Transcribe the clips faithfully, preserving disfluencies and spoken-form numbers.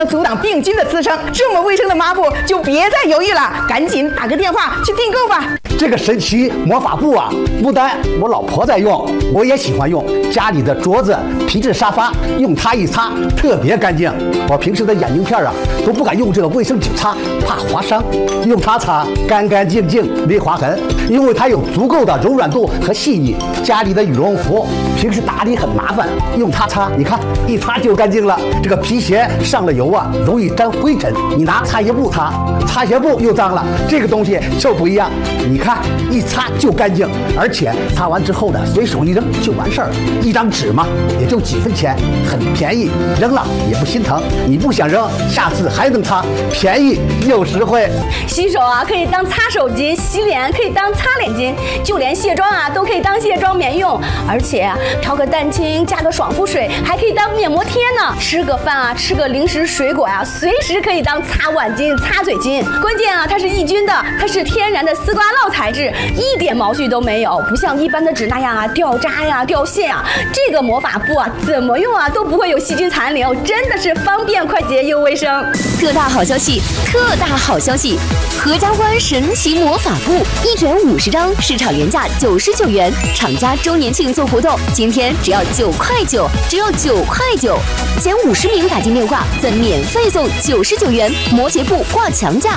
阻挡病菌的滋生。这么卫生的抹布就别再犹豫了，赶紧打个电话去订购吧。 这个神奇魔法布啊，不但我老婆在用，我也喜欢用。家里的桌子、皮质沙发，用它一擦特别干净。我平时的眼镜片啊都不敢用这个卫生纸擦，怕划伤。用它擦干干净净，没划痕，因为它有足够的柔软度和细腻。家里的羽绒服平时打理很麻烦，用它擦，你看一擦就干净了。这个皮鞋上了油啊，容易沾灰尘，你拿擦鞋布擦，擦鞋布又脏了。这个东西就不一样，你看一擦就干净，而且擦完之后呢，随手一扔就完事儿。一张纸嘛，也就几分钱，很便宜，扔了也不心疼。你不想扔，下次还能擦，便宜又实惠。 洗手啊，可以当擦手巾；洗脸可以当擦脸巾；就连卸妆啊，都可以当卸妆棉用。而且啊，调个蛋清，加个爽肤水，还可以当面膜贴呢。吃个饭啊，吃个零食水果呀、啊，随时可以当擦碗巾、擦嘴巾。关键啊，它是抑菌的，它是天然的丝瓜酪材质，一点毛絮都没有，不像一般的纸那样啊掉渣呀、掉线啊。这个魔法布啊，怎么用啊都不会有细菌残留，真的是方便快捷又卫生。 特大好消息，特大好消息！合家欢神奇魔法布一卷五十张，市场原价九十九元，厂家周年庆做活动，今天只要九块九，只要九块九，前五十名打进电话赠免费送九十九元摩羯布挂墙架。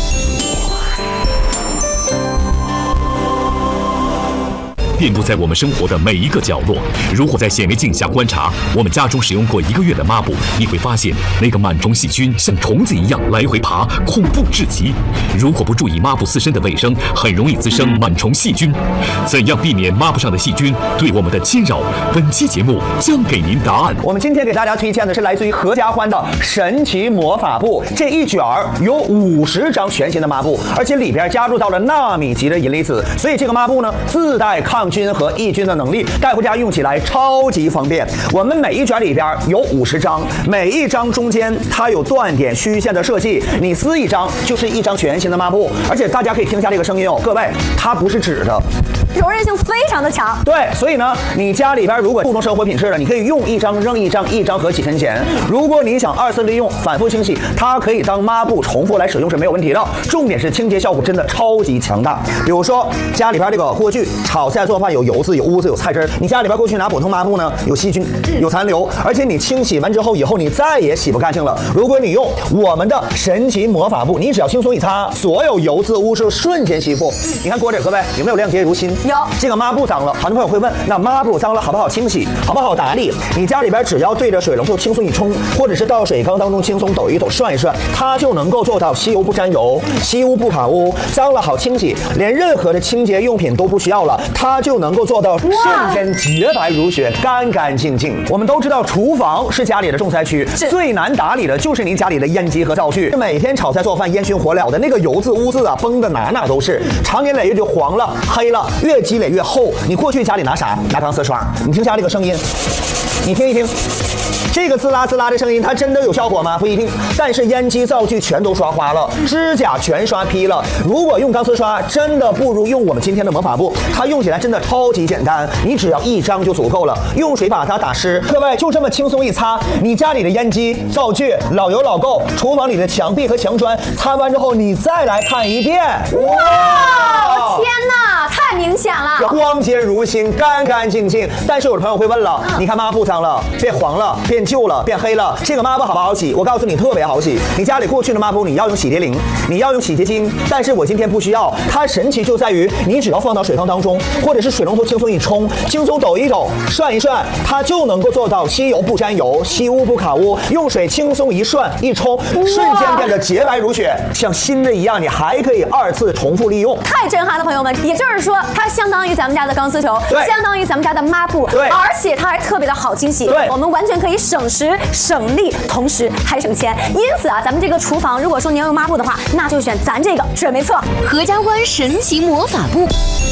遍布在我们生活的每一个角落。如果在显微镜下观察我们家中使用过一个月的抹布，你会发现那个螨虫细菌像虫子一样来回爬，恐怖至极。如果不注意抹布自身的卫生，很容易滋生螨虫细菌。怎样避免抹布上的细菌对我们的侵扰？本期节目将给您答案。 我们今天给大家推荐的是来自于合家欢的神奇魔法布，这一卷儿有五十张全新的抹布，而且里边加入到了纳米级的银离子，所以这个抹布呢自带抗菌和抑菌的能力，带回家用起来超级方便。我们每一卷里边有五十张，每一张中间它有断点虚线的设计，你撕一张就是一张全新的抹布。而且大家可以听一下这个声音哦，各位，它不是纸的， 柔韧性非常的强。 对，所以呢，你家里边如果注重生活品质的，你可以用一张扔一张，一张合几分钱。如果你想二次利用、反复清洗，它可以当抹布重复来使用是没有问题的。重点是清洁效果真的超级强大。比如说家里边这个锅具炒菜做饭有油渍、有污渍、有菜汁，你家里边过去拿普通抹布呢，有细菌、有残留，而且你清洗完之后以后你再也洗不干净了。如果你用我们的神奇魔法布，你只要轻松一擦，所有油渍污渍瞬间吸附。你看锅这各位有没有亮洁如新？ 有。 这个抹布脏了，很多朋友会问，那抹布脏了好不好清洗，好不好打理？你家里边只要对着水龙头轻松一冲，或者是到水缸当中轻松抖一抖、涮一涮，它就能够做到吸油不沾油、吸污不卡污，脏了好清洗，连任何的清洁用品都不需要了，它就能够做到瞬间洁白如雪、干干净净。我们都知道，厨房是家里的重灾区，最难打理的就是您家里的烟机和灶具。每天炒菜做饭烟熏火燎的，那个油渍污渍啊，崩的哪哪都是，长年累月就黄了、黑了，越积累越厚。你过去家里拿啥？拿钢丝刷。你听下这个声音，你听一听。这个滋啦滋啦的声音，它真的有效果吗？不一定。但是烟机、灶具全都刷花了，指甲全刷劈了。如果用钢丝刷，真的不如用我们今天的魔法布，它用起来真的超级简单，你只要一张就足够了。用水把它打湿，各位就这么轻松一擦，你家里的烟机、灶具老油老垢，厨房里的墙壁和墙砖，擦完之后你再来看一遍， 哇！天哪，太明显了， 光洁如新，干干净净。但是有的朋友会问了，嗯、你看抹布脏了，变黄了，变旧了，变黑了，这个抹布好不好洗？我告诉你，特别好洗。你家里过去的抹布，你要用洗涤灵，你要用洗洁精，但是我今天不需要。它神奇就在于，你只要放到水缸当中，或者是水龙头轻松一冲，轻松抖一抖，涮一涮，它就能够做到吸油不沾油，吸污不卡污。用水轻松一涮一冲，瞬间变得洁白如雪，像新的一样。你还可以二次重复利用， 太震撼了，朋友们！也就是说，它相当于咱们家的钢丝球，相当于咱们家的抹布， 对， 而且它还特别的好清洗， 对， 我们完全可以省时省力，同时还省钱。因此啊，咱们这个厨房如果说您要用抹布的话，那就选咱这个，准没错。 合家欢神奇魔法布。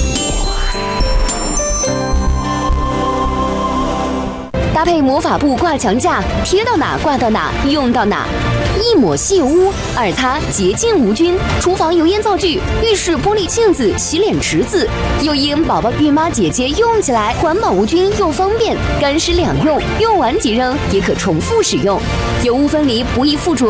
搭配魔法布挂墙架，贴到哪挂到哪，用到哪。一抹吸油污，二擦洁净无菌。厨房油烟灶具、浴室玻璃镜子、洗脸池子，又因宝宝、孕妈姐姐用起来环保无菌又方便，干湿两用，用完即扔，也可重复使用，油污分离，不易附着。